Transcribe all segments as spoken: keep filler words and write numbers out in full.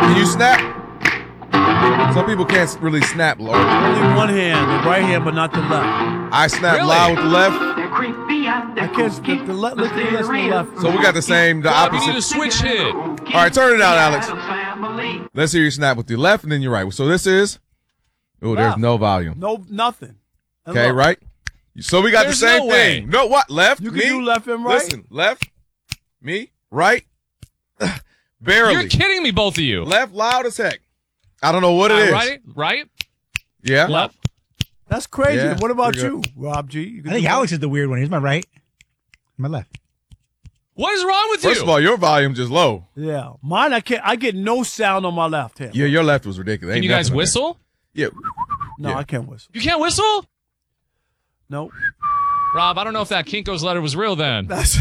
Can you snap? Some people can't really snap low. Only one hand, the right hand, but not the left. I snap Really? loud with the left. I can't snap the left. Look at the left, the left. So we got the same, the Rob, you need a opposite. switch hit. All right, turn it out, Alex. Let's hear you snap with the left, and then you're right. So this is. Oh, there's Left. no volume. No, nothing. And Okay, look, right? So we got There's the same no thing. way. No, what? Left? You me? can do left and right. Listen, left, me, right. Barely. You're kidding me, both of you. Left, loud as heck. I don't know what it Uh, is. Right? Right? Yeah. Left? That's crazy. Yeah, What about pretty you, Rob G? You can I think do Alex is the weird one. He's my right, my left. What is wrong with First you? of all, your volume just low. both. Yeah, mine. I can't. I get no sound on my left hand. Yeah, your left was ridiculous. Can Ain't you guys nothing in there. whistle? Yeah. No, Yeah. I can't whistle. You can't whistle? No. Rob, I don't know if that Kinko's letter was real then. That's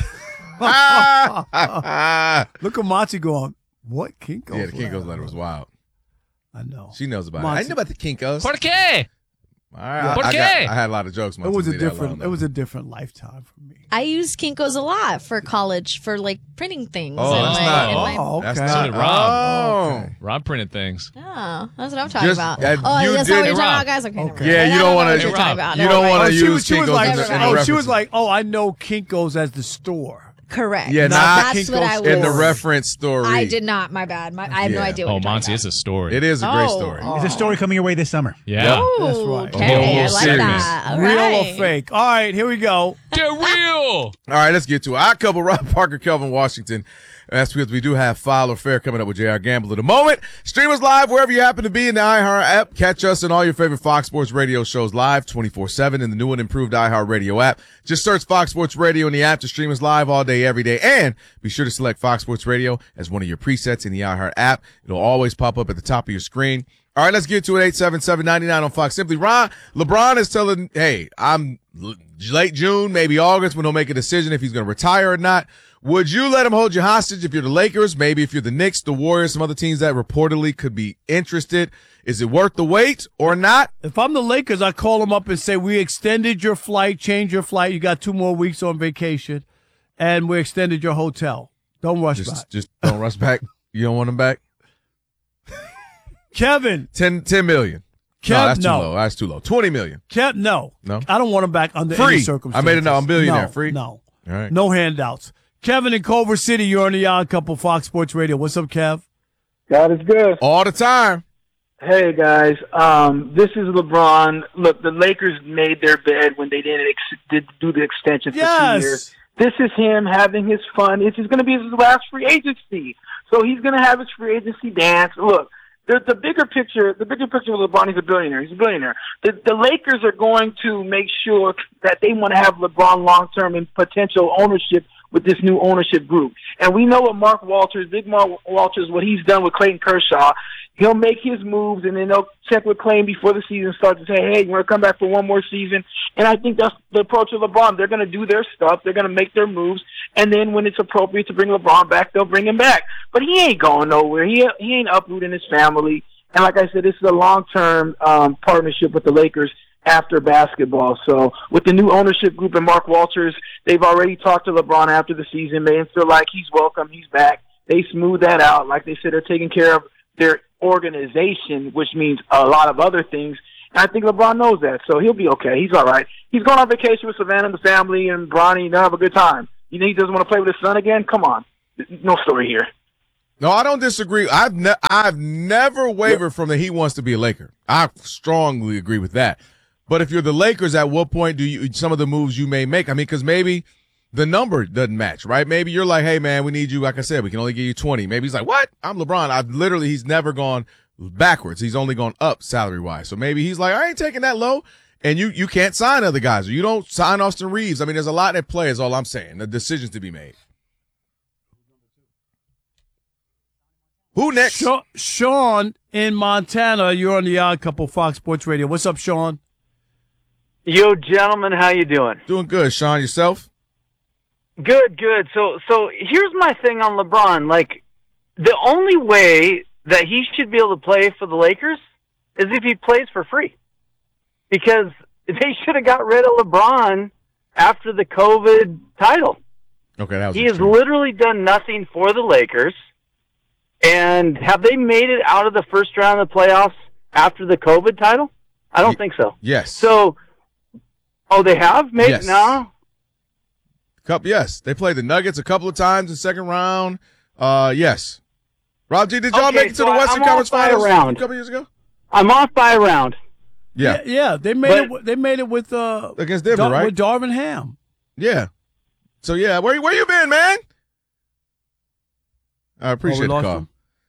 Ah! look at Monty going. What Kinko's Yeah, the Kinko's letter was wild. I know. She knows about Monty. it. I knew about the Kinkos. Por qué? All right. Por I, I, qué? got, I had a lot of jokes. It was a Leave that different. alone, It was a different lifetime for me. I used Kinko's a lot for college for like printing things. Oh, in that's my, not- in my- Oh, okay. That's So not did Rob. Oh. Okay. Rob printed things. Oh, that's what I'm talking Just- about. uh, oh, you that's did- not what you're Hey, talking Rob. about, guys. Okay, never Okay. mind. Yeah, I you don't don't know want what to. you're Hey, talking Rob, about. You Never don't want mind. to Oh, she use was, she was Kinkos like, in, in oh, she was references. like, oh, I know Kinko's as the store. Correct. Yeah, Not not That's what I Kinko's was. in the reference story. I did not. My bad. My, I have no Yeah. idea what Oh, you're talking Monty, about. it's a story. It is a great Oh. story. There's a story coming your way this summer. Yeah. Oh, That's right. okay. Oh, I like serious. that. All Real right. or fake? All right, here we go. Get real. All right, let's get to it. Our couple, Rob Parker, Kelvin Washington. That's because we do have Foul or Fair coming up with J R Gamble in a moment. Stream us live wherever you happen to be in the iHeart app. Catch us and all your favorite Fox Sports Radio shows live twenty-four seven in the new and improved iHeart Radio app. Just search Fox Sports Radio in the app to stream us live all day, every day. And be sure to select Fox Sports Radio as one of your presets in the iHeart app. It'll always pop up at the top of your screen. All right, let's get to it. eight seven seven, nine nine on Fox Simply. Ron, LeBron is telling, hey, I'm l- late June, maybe August when he'll make a decision if he's going to retire or not. Would you let him hold you hostage if you're the Lakers? Maybe if you're the Knicks, the Warriors, some other teams that reportedly could be interested. Is it worth the wait or not? If I'm the Lakers, I call them up and say, we extended your flight, changed your flight. You got two more weeks on vacation, and we extended your hotel. Don't rush Just, back. just don't rush back. You don't want him back? Kevin. ten, ten million. Kev, no, that's too no. low. That's too low. twenty million. Kev, no. No? I don't want him back under Free. any circumstances. I made it now. I'm billionaire. No, Free? No. All right. No handouts. Kevin in Culver City, you're on the Odd Couple Fox Sports Radio. What's up, Kev? God is good. All the time. Hey guys, um, this is LeBron. Look, the Lakers made their bed when they didn't ex- did do the extension for Yes. two years. This is him having his fun. This is going to be his last free agency, so he's going to have his free agency dance. Look, the the bigger picture, the bigger picture with LeBron, he's a billionaire. He's a billionaire. The the Lakers are going to make sure that they want to have LeBron long term in potential ownership with this new ownership group. And we know what Mark Walters, Big Mark Walters, what he's done with Clayton Kershaw. He'll make his moves, and then they'll check with Clayton before the season starts and say, hey, you want to come back for one more season? And I think that's the approach of LeBron. They're going to do their stuff. They're going to make their moves. And then when it's appropriate to bring LeBron back, they'll bring him back. But he ain't going nowhere. He he ain't uprooting his family. And like I said, this is a long-term um, partnership with the Lakers after basketball. So with the new ownership group and Mark Walters, they've already talked to LeBron after the season, made him feel like he's welcome, he's back. They smoothed that out. Like they said, they're taking care of their organization, which means a lot of other things. And I think LeBron knows that, so he'll be okay. He's all right. He's going on vacation with Savannah and the family and Bronny. They'll have a good time. You think he doesn't want to play with his son again? Come on. No story here. No, I don't disagree. I've ne- I've never wavered from that he wants to be a Laker. I strongly agree with that. But if you're the Lakers, at what point do you some of the moves you may make? I mean, because maybe the number doesn't match, right? Maybe you're like, hey, man, we need you. Like I said, we can only give you twenty. Maybe he's like, what? I'm LeBron. I've literally, he's never gone backwards. He's only gone up salary wise. So maybe he's like, I ain't taking that low. And you, you can't sign other guys, or you don't sign Austin Reeves. I mean, there's a lot at play is all I'm saying. The decisions to be made. Who next? Sha- Sean in Montana, you're on the Odd Couple Fox Sports Radio. What's up, Sean? Yo, gentlemen, how you doing? Doing good, Sean. Yourself? Good, good. So, so here's my thing on LeBron. Like, the only way that he should be able to play for the Lakers is if he plays for free, because they should have got rid of LeBron after the COVID title. Okay, that was He has extreme. literally done nothing for the Lakers, And have they made it out of the first round of the playoffs after the COVID title? I don't Y- think so. Yes. So, oh, they have made Yes. no. Cup, yes. They played the Nuggets a couple of times in the second round. Uh, yes. Rob G, did y'all Okay, make it to so the I- Western I'm Conference off by a Finals round. a couple years ago? I'm off by a round. Yeah. Yeah, yeah, they made But- it. with- They made it with uh Against Denver, Dar- right? with Darvin Ham. Yeah. So, yeah, where, where you been, man? I appreciate Oh, we the lost call. him?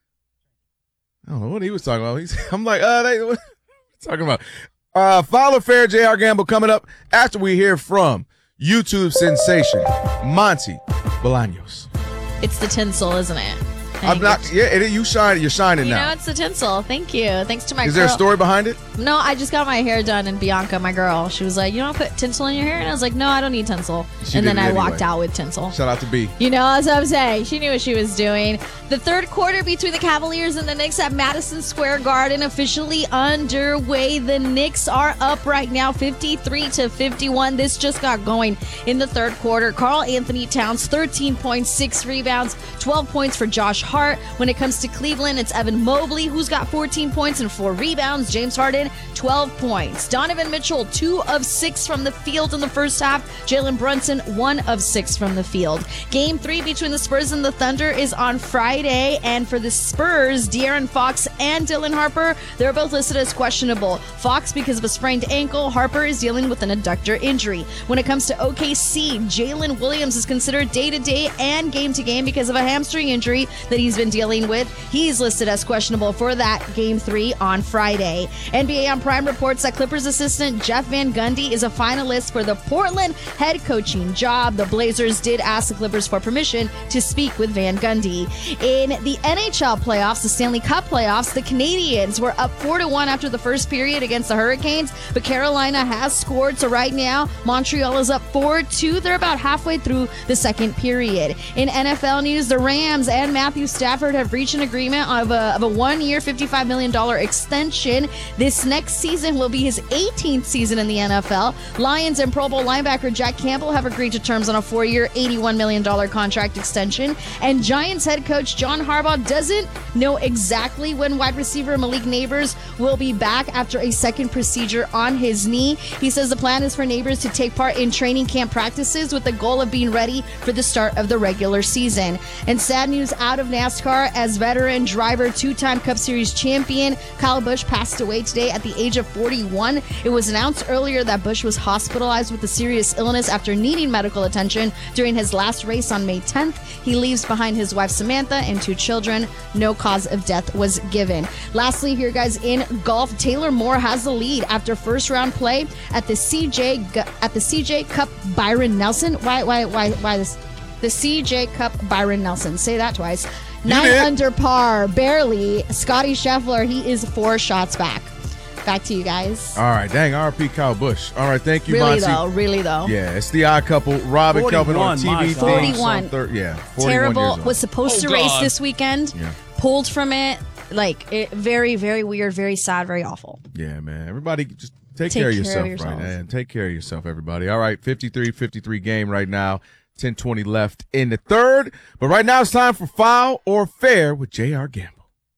I don't know what he was talking about. He's, I'm like, uh, they, what you talking about? Uh, Foul or Fair, J R Gamble coming up after we hear from YouTube sensation Monty Bolaños. It's the tinsel, isn't it? I I'm think not. it's- Yeah, it, you shine. You're shining You now. know, it's the tinsel. Thank you. Thanks to my Is there a girl- story behind it? No, I just got my hair done, and Bianca, my girl, she was like, "You don't put tinsel in your hair," and I was like, "No, I don't need tinsel." She and did then it I anyway. walked out with tinsel. Shout out to B. You know, as I'm saying, she knew what she was doing. The third quarter between the Cavaliers and the Knicks at Madison Square Garden officially underway. The Knicks are up right now, fifty-three to fifty-one. This just got going in the third quarter. Karl Anthony Towns, thirteen points, six rebounds, twelve points for Josh Hart. When it comes to Cleveland, it's Evan Mobley, who's got fourteen points and four rebounds. James Harden, twelve points. Donovan Mitchell, two of six from the field in the first half. Jalen Brunson, one of six from the field. Game three between the Spurs and the Thunder is on Friday. And for the Spurs, De'Aaron Fox and Dylan Harper, they're both listed as questionable. Fox because of a sprained ankle. Harper is dealing with an adductor injury. When it comes to O K C, Jalen Williams is considered day-to-day and game-to-game because of a hamstring injury that he's been dealing with. He's listed as questionable for that game three on Friday. N B A on Prime reports that Clippers assistant Jeff Van Gundy is a finalist for the Portland head coaching job. The Blazers did ask the Clippers for permission to speak with Van Gundy. In the N H L playoffs, the Stanley Cup playoffs, the Canadiens were up four to one after the first period against the Hurricanes, but Carolina has scored. So right now, Montreal is up four two. They're about halfway through the second period. In N F L news, the Rams and Matthew Stafford have reached an agreement of a, of a one-year, fifty-five million dollars extension. This next season will be his eighteenth season in the N F L. Lions and Pro Bowl linebacker Jack Campbell have agreed to terms on a four-year, eighty-one million dollars contract extension. And Giants head coach John Harbaugh doesn't know exactly when wide receiver Malik Neighbors will be back after a second procedure on his knee. He says the plan is for Neighbors to take part in training camp practices with the goal of being ready for the start of the regular season. And sad news out of NASCAR, as veteran driver, two-time Cup Series champion Kyle Busch passed away today at the age of forty-one. It was announced earlier that Busch was hospitalized with a serious illness after needing medical attention during his last race on May tenth. He leaves behind his wife Samantha and two children. No cause of death was given. Lastly, here guys, in golf, Taylor Moore has the lead after first round play at the C J Gu- at the C J Cup Byron Nelson. Why why why why this? The C J Cup Byron Nelson. Say that twice. Nine did. under par, barely. Scotty Scheffler, he is four shots back. Back to you guys. All right, dang, R P Kyle Busch. All right, thank you, Really Monty. though, really though. Yeah, it's the odd couple. Rob and Kelvin on T V. forty-one, my things God. on thir- yeah, forty-one Terrible. years old. Was supposed Oh, to race God. this weekend. Yeah. Pulled from it. Like it, very, very weird, very sad, very awful. Yeah, man. Everybody just take, Take care of care of yourself right yourselves. now. And take care of yourself, everybody. All right, fifty-three fifty-three game right now. ten twenty left in the third. But right now it's time for Foul or Fair with J R Gamble.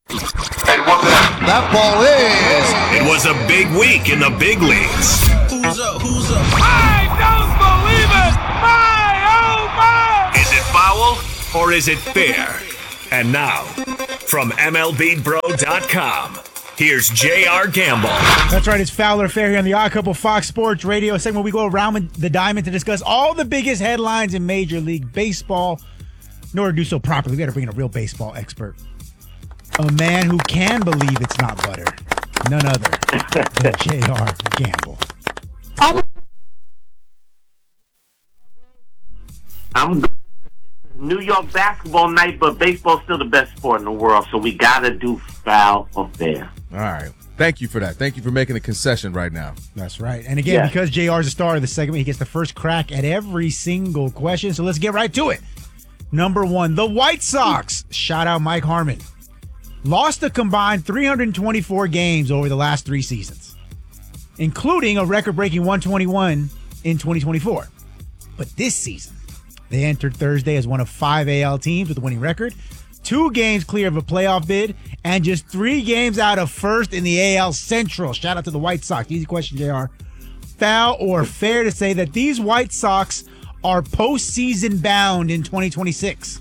That ball is. It was a big week in the big leagues. Who's up? Who's up? I don't believe it! My, oh my! Is it foul or is it fair? And now, from M L B Bro dot com, here's J R Gamble. That's right, it's Foul or Fair here on the Odd Couple Fox Sports Radio segment. We go around the diamond to discuss all the biggest headlines in Major League Baseball. In order to do so properly, we got to bring in a real baseball expert. A man who can believe it's not butter. None other than J R Gamble. I'm good. New York basketball night, but baseball's still the best sport in the world, so we gotta do Foul or Fair. All right. Thank you for that. Thank you for making a concession right now. That's right. And again, Yeah. because J R is the star of the segment, he gets the first crack at every single question. So let's get right to it. Number one, the White Sox. Shout out Mike Harmon. Lost a combined three hundred twenty-four games over the last three seasons, including a record-breaking one twenty-one in twenty twenty-four. But this season, they entered Thursday as one of five A L teams with a winning record. two games clear of a playoff bid, and just three games out of first in the A L Central. Shout out to the White Sox. Easy question, J R. Foul or fair to say that these White Sox are postseason bound in twenty twenty-six?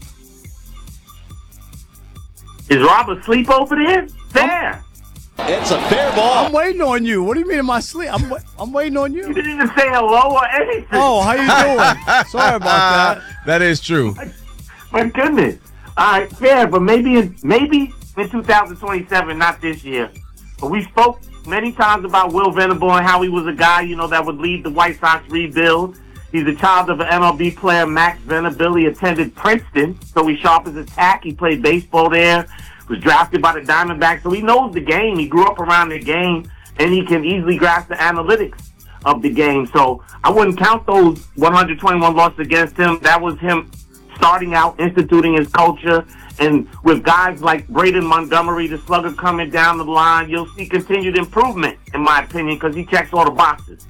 Is Rob asleep over there? Fair. It's a fair ball. I'm waiting on you. What do you mean in my sleep? I'm wa- I'm waiting on you. You didn't even say hello or anything. Oh, how you doing? Sorry about that. That is true. My goodness. All right, fair, but maybe in, maybe in two thousand twenty-seven, not this year. But we spoke many times about Will Venable and how he was a guy, you know, that would lead the White Sox rebuild. He's a child of an M L B player, Max Venable. He attended Princeton, so he sharpens attack. He played baseball there, was drafted by the Diamondbacks, so he knows the game. He grew up around the game, and he can easily grasp the analytics of the game. So I wouldn't count those one hundred twenty-one losses against him. That was him starting out, instituting his culture. And with guys like Braden Montgomery, the slugger, coming down the line, you'll see continued improvement, in my opinion, because he checks all the boxes.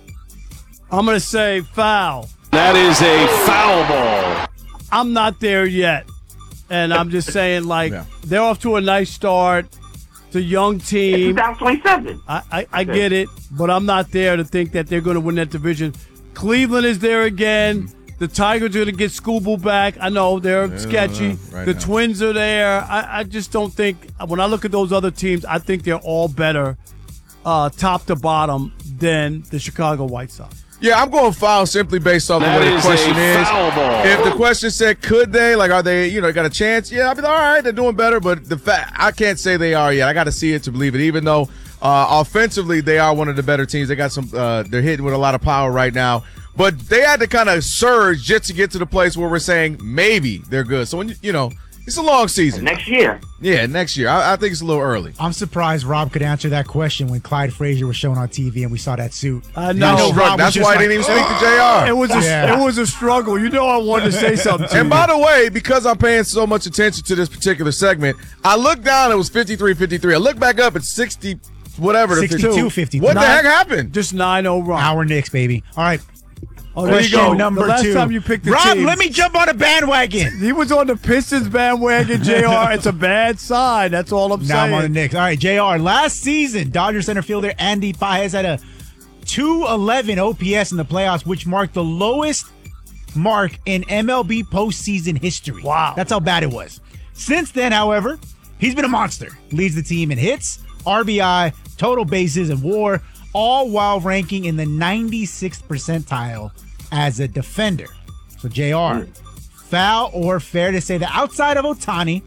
I'm going to say foul. That is a foul ball. I'm not there yet. And I'm just saying, like, Yeah. they're off to a nice start. It's a young team. two thousand twenty-seven. I, I, I get it, but I'm not there to think that they're going to win that division. Cleveland is there again. The Tigers are going to get Scooble back. I know they're Yeah, sketchy. right the now. Twins are there. I, I just don't think, when I look at those other teams, I think they're all better uh, top to bottom than the Chicago White Sox. Yeah, I'm going foul simply based off of That what the is question a is. foul ball. If the question said, could they, like, are they, you know, got a chance? Yeah, I'd be like, all right, they're doing better, but the fact, I can't say they are yet. I got to see it to believe it, even though uh, offensively they are one of the better teams. They got some, uh, they're hitting with a lot of power right now. But they had to kind of surge just to get to the place where we're saying maybe they're good. So, when you, you know, it's a long season. Next year. Yeah, next year. I, I think it's a little early. I'm surprised Rob could answer that question when Clyde Frazier was shown on T V and we saw that suit. I He know. was Rob struck. was That's just why like, I didn't even speak to J R. It was a Yeah. it was a struggle. You know I wanted to say something to And you. by the way, because I'm paying so much attention to this particular segment, I looked down, it was fifty-three fifty-three. I looked back up at sixty, whatever. the sixty-two fifty-two. What the Nine- heck happened? Just nine oh run. Our Knicks, baby. All right. Oh, there you Question go. number the last two. time you picked the Rob, team, let me jump on a bandwagon. he was on the Pistons bandwagon, J R. It's a bad sign. That's all I'm Now I'm saying. on the Knicks. All right, J R. Last season, Dodger center fielder Andy Paez had a two eleven O P S in the playoffs, which marked the lowest mark in M L B postseason history. Wow. That's how bad it was. Since then, however, he's been a monster. Leads the team in hits, R B I, total bases, and WAR, all while ranking in the ninety-sixth percentile as a defender. So, J R, foul or fair to say that outside of Ohtani,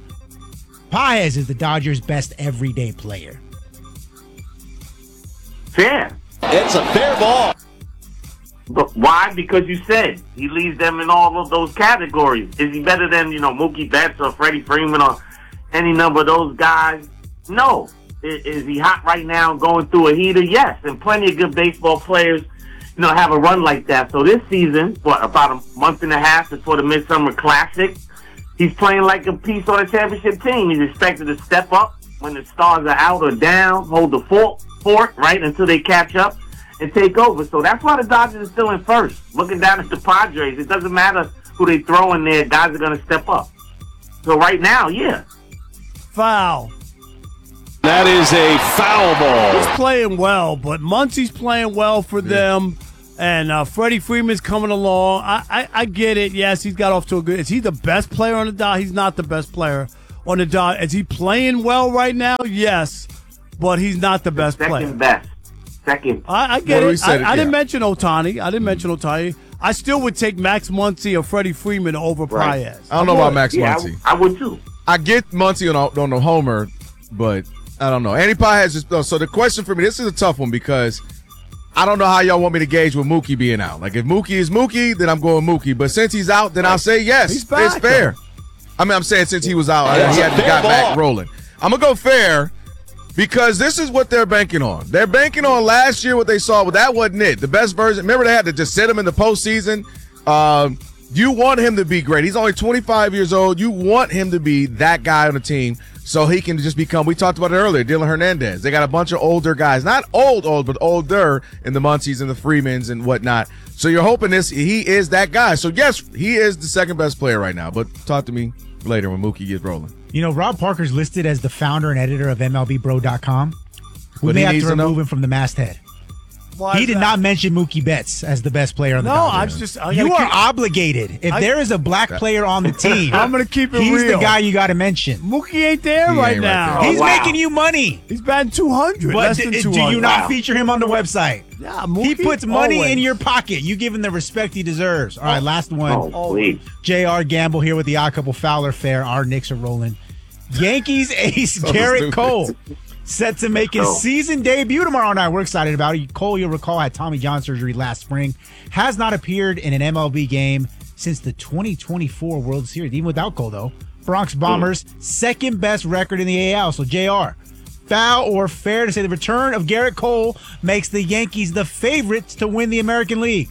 Paez is the Dodgers' best everyday player? Fair. It's a fair ball. But why? Because you said he leads them in all of those categories. Is he better than, you know, Mookie Betts or Freddie Freeman or any number of those guys? No. Is, is he hot right now going through a heater? Yes. And plenty of good baseball players, you know, have a run like that. So this season, what, about a month and a half before the Midsummer Classic, he's playing like a piece on a championship team. He's expected to step up when the stars are out or down, hold the fort, fort right, until they catch up and take over. So that's why the Dodgers are still in first. Looking down at the Padres, it doesn't matter who they throw in there, guys are going to step up. So right now, yeah. Foul. That is a foul He's ball. playing well, but Muncie's playing well for them, and uh, Freddie Freeman's coming along. I, I I get it. Yes, he's got off to a good. Is he the best player on the Dodgers? He's not the best player on the Dodgers. Is he playing well right now? Yes, but he's not the best Second player. best. Second. I, I get Well, we it. said I, I it, didn't yeah. mention Ohtani. I didn't mention Ohtani. I still would take Max Muncy or Freddie Freeman over Right. Paez. I don't know about Max Yeah, Muncy. I, I would too. I get Muncy on, on the homer, but I don't know. Andy Paez is – so the question for me, this is a tough one because I don't know how y'all want me to gauge with Mookie being out. Like, if Mookie is Mookie, then I'm going Mookie. But since he's out, then I'll say yes. He's back, it's fair. I mean, I'm saying since he was out, That's he a hadn't fair got back ball. rolling. I'm going to go fair because this is what they're banking on. They're banking on last year what they saw, but that wasn't it. The best version – remember they had to just sit him in the postseason? Um, you want him to be great. He's only twenty-five years old. You want him to be that guy on the team so he can just become – we talked about it earlier, Dylan Hernandez. They got a bunch of older guys. Not old, old, but older in the Muncies and the Freemans and whatnot. So you're hoping this he is that guy. So, yes, he is the second best player right now. But talk to me. later when Mookie gets rolling. You know, Rob Parker's listed as the founder and editor of M L B Bro dot com. We But may he have needs to to know- remove him from the masthead. Why He is did that? not mention Mookie Betts as the best player on the No, Dodgers. I'm just. I You gotta are keep- obligated. If I- there is a black player on the team, I'm gonna keep it he's real. the guy you got to mention. Mookie ain't there He right ain't right now. there. He's wow. making you money. He's batting two hundred. But Less d- than do two hundred. you not Wow. feature him on the website? Yeah, He Mookie, puts money always. in your pocket. You give him the respect he deserves. All right, last one. Oh, please. J R Gamble here with the Odd Couple Fowler Fair. Our Knicks are rolling. Yankees ace Garrett stupid. Cole set to make his Oh. season debut tomorrow night. We're excited about it. Cole, you'll recall, had Tommy John surgery last spring. Has not appeared in an M L B game since the twenty twenty-four World Series. Even without Cole, though. Bronx Bombers, second best record in the A L. So, J R, foul or fair to say the return of Garrett Cole makes the Yankees the favorites to win the American League?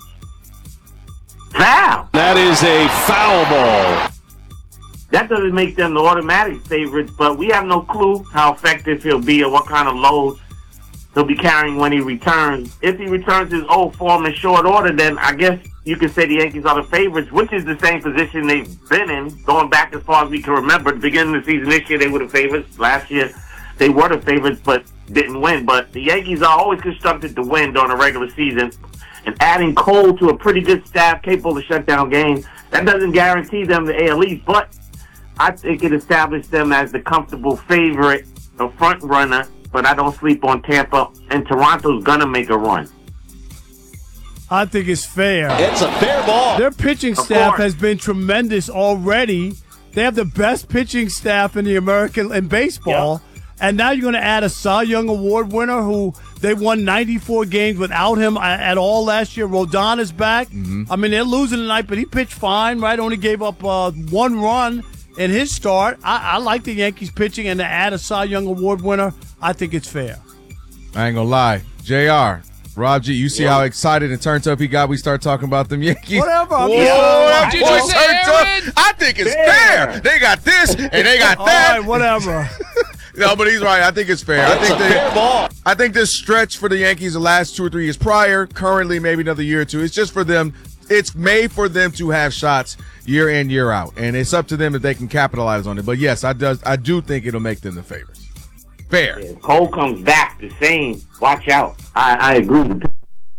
Foul. That is a foul ball. That doesn't make them the automatic favorites, but we have no clue how effective he'll be or what kind of load he'll be carrying when he returns. If he returns his old form in short order, then I guess you could say the Yankees are the favorites, which is the same position they've been in, going back as far as we can remember. At the beginning of the season this year, they were the favorites. Last year, they were the favorites, but didn't win. But the Yankees are always constructed to win during a regular season. And adding Cole to a pretty good staff capable of shut down games, that doesn't guarantee them the A L East, but I think it established them as the comfortable favorite, the front runner, but I don't sleep on Tampa, and Toronto's going to make a run. I think it's fair. It's a fair ball. Their pitching Of staff course. has been tremendous already. They have the best pitching staff in the American in baseball. And now you're going to add a Cy Young Award winner who they won ninety-four games without him at all last year. Rodon is back. I mean, they're losing tonight, but he pitched fine, right? Only gave up uh, one run in his start. I, I like the Yankees pitching, and to add a Cy Young Award winner, I think it's fair. I ain't gonna lie. J R, Rob G, you see how excited and turned up he got? We start talking about them Yankees. Whatever, I'm Whoa, just- that Did boy you say turned up. Aaron? I think it's fair. Fair. They got this and they got All that. right, whatever. No, but he's right. I think it's fair. I It's think a fair they, ball. I think this stretch for the Yankees the last two or three years prior, currently maybe another year or two, it's just for them. It's made for them to have shots year in, year out. And it's up to them if they can capitalize on it. But yes, I does I do think it'll make them the favorites. Fair. If Cole comes back the same, watch out. I, I agree with you.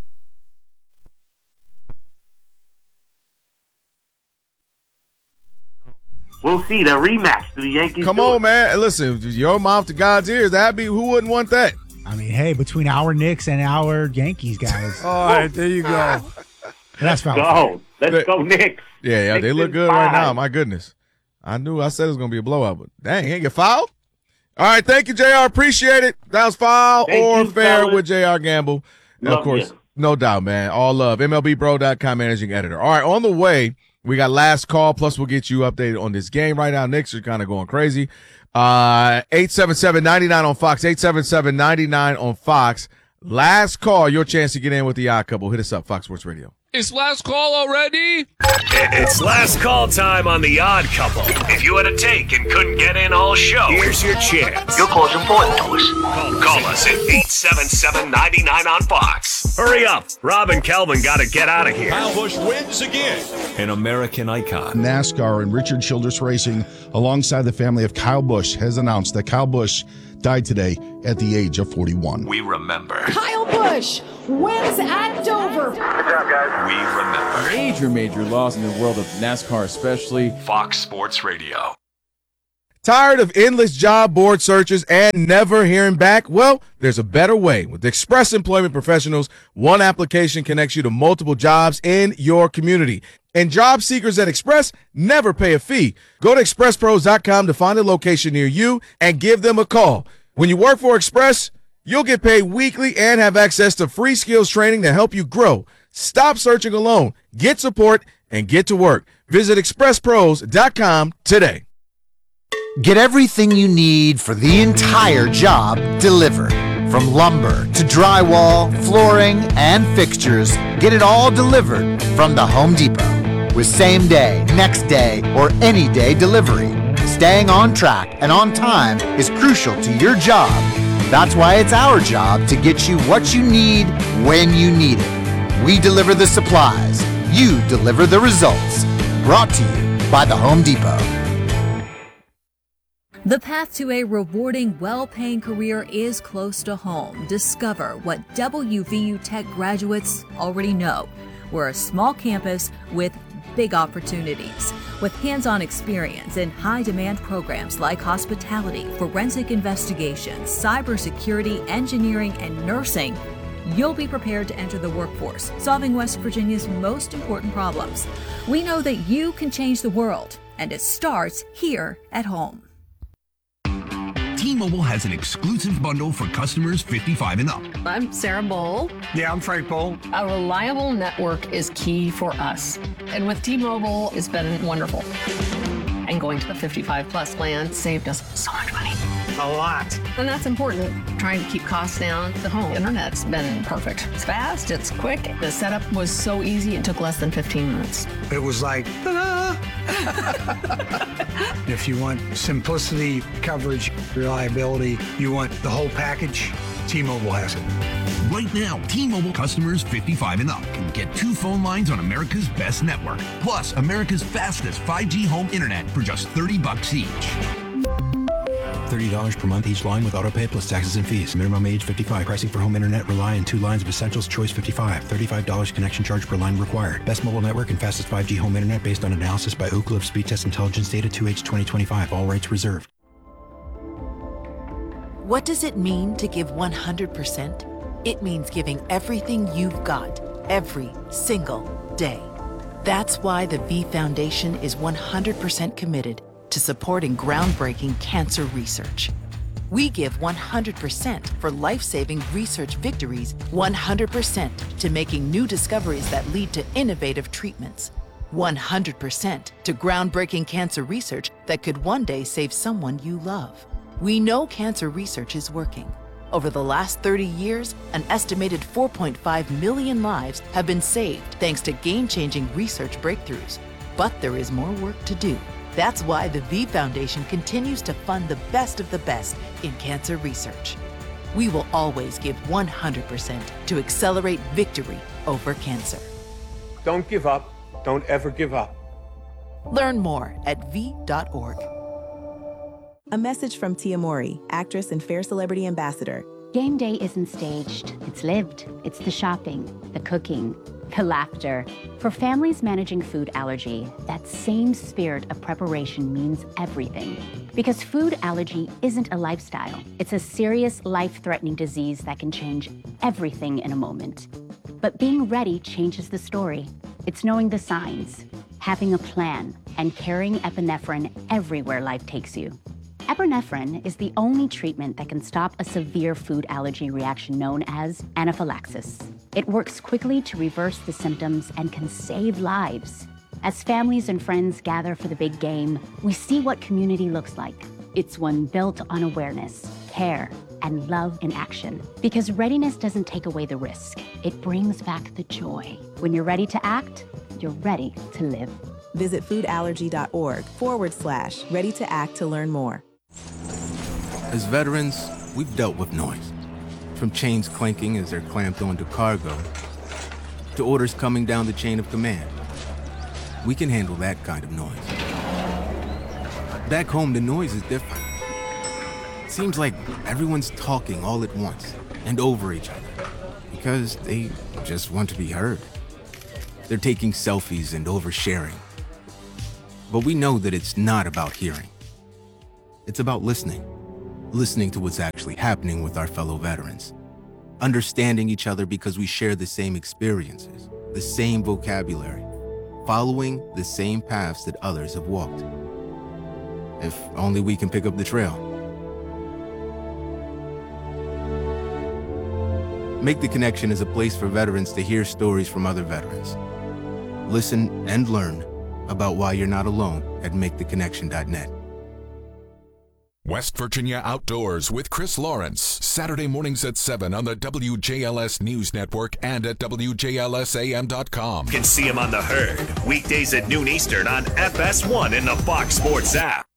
We'll see the rematch. Do the Yankees Come do on, it? man. Listen, your mouth to God's ears. That'd be who wouldn't want that? I mean, hey, between our Knicks and our Yankees guys, All right, there you go. that's foul. Go. Let's go, Knicks. Yeah, yeah, they Knicks look in good right five. now. My goodness. I knew I said it was gonna be a blowout, but dang, he ain't get fouled. All right, thank you, J R. Appreciate it. That was foul Thank or you, fair fellas. with J R Gamble. And of Love course, you. no doubt, man. All love. M L B Bro dot com managing editor. All right, on the way, we got last call, plus we'll get you updated on this game right now. Knicks are kind of going crazy. Uh, eight seven seven, nine nine on Fox, eight seven seven, nine nine on Fox. Last call, your chance to get in with the Odd Couple. Hit us up, Fox Sports Radio. It's last call already? It's last call time on The Odd Couple. If you had a take and couldn't get in all show, here's your chance. Your call's important to us. Call, call us at eight seven seven, nine nine on Fox. Hurry up. Rob and Kelvin got to get out of here. Kyle Busch wins again. An American icon. NASCAR and Richard Childress Racing, alongside the family of Kyle Busch, has announced that Kyle Busch died today at the age of forty-one. We remember. Kyle Busch wins at Dover. We remember. Major, major loss in the world of NASCAR, especially. Fox Sports Radio. Tired of endless job board searches and never hearing back? Well, there's a better way. With Express Employment Professionals, one application connects you to multiple jobs in your community. And job seekers at Express never pay a fee. Go to express pros dot com to find a location near you and give them a call. When you work for Express, you'll get paid weekly and have access to free skills training to help you grow. Stop searching alone. Get support and get to work. Visit express pros dot com today. Get everything you need for the entire job delivered. From lumber to drywall, flooring, and fixtures, get it all delivered from the Home Depot. With same day, next day, or any day delivery, staying on track and on time is crucial to your job. That's why it's our job to get you what you need when you need it. We deliver the supplies. You deliver the results. Brought to you by the Home Depot. The path to a rewarding, well-paying career is close to home. Discover what W V U Tech graduates already know. We're a small campus with big opportunities. With hands-on experience in high-demand programs like hospitality, forensic investigations, cybersecurity, engineering, and nursing, you'll be prepared to enter the workforce, solving West Virginia's most important problems. We know that you can change the world, and it starts here at home. T-Mobile has an exclusive bundle for customers fifty-five and up. I'm Sarah Bowl. Yeah, I'm Frank Bowl. A reliable network is key for us. And with T-Mobile, it's been wonderful. And going to the fifty-five plus plan saved us so much money. A lot. And that's important. Trying to keep costs down. The home internet's been perfect. It's fast, it's quick. The setup was so easy, it took less than fifteen minutes. It was like, ta-da! If you want simplicity, coverage, reliability, you want the whole package, T-Mobile has it. Right now, T-Mobile customers fifty-five and up can get two phone lines on America's best network, plus America's fastest five G home internet for just thirty bucks each. thirty dollars per month each line with autopay plus taxes and fees. Minimum age fifty-five. Pricing for home internet rely on two lines of Essentials Choice fifty-five. thirty-five dollars connection charge per line required. Best mobile network and fastest five G home internet based on analysis by Ookla of Speed Test Intelligence data two H twenty twenty-five. All rights reserved. What does it mean to give one hundred percent? It means giving everything you've got, every single day. That's why the V Foundation is one hundred percent committed to supporting groundbreaking cancer research. We give one hundred percent for life-saving research victories, one hundred percent to making new discoveries that lead to innovative treatments, one hundred percent to groundbreaking cancer research that could one day save someone you love. We know cancer research is working. Over the last thirty years, an estimated four point five million lives have been saved thanks to game-changing research breakthroughs. But there is more work to do. That's why the V Foundation continues to fund the best of the best in cancer research. We will always give one hundred percent to accelerate victory over cancer. Don't give up. Don't ever give up. Learn more at v dot org. A message from Tia Mowry, actress and Fair Celebrity Ambassador. Game day isn't staged. It's lived. It's the shopping, the cooking, the laughter. For families managing food allergy, that same spirit of preparation means everything. Because food allergy isn't a lifestyle. It's a serious, life-threatening disease that can change everything in a moment. But being ready changes the story. It's knowing the signs, having a plan, and carrying epinephrine everywhere life takes you. Epinephrine is the only treatment that can stop a severe food allergy reaction known as anaphylaxis. It works quickly to reverse the symptoms and can save lives. As families and friends gather for the big game, we see what community looks like. It's one built on awareness, care, and love in action. Because readiness doesn't take away the risk. It brings back the joy. When you're ready to act, you're ready to live. Visit foodallergy.org forward slash ready to act to learn more. As veterans, we've dealt with noise. From chains clanking as they're clamped onto cargo, to orders coming down the chain of command. We can handle that kind of noise. Back home, the noise is different. It seems like everyone's talking all at once and over each other because they just want to be heard. They're taking selfies and oversharing. But we know that it's not about hearing. It's about listening. Listening to what's actually happening with our fellow veterans. Understanding each other because we share the same experiences, the same vocabulary, following the same paths that others have walked. If only we can pick up the trail. Make the Connection is a place for veterans to hear stories from other veterans. Listen and learn about why you're not alone at make the connection dot net. West Virginia Outdoors with Chris Lawrence, Saturday mornings at seven on the W J L S News Network and at W J L S A M dot com. You can see him on The Herd, weekdays at noon Eastern on F S one in the Fox Sports app.